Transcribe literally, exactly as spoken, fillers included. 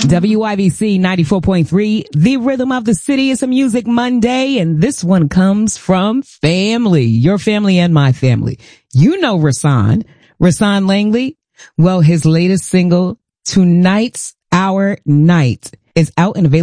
W I B C ninety-four point three, the rhythm of the city. Is a Music Monday, and this one comes from family, your family and my family. You know Rasan, Rasan Langley. Well, his latest single, Tonight's Our Night, is out and available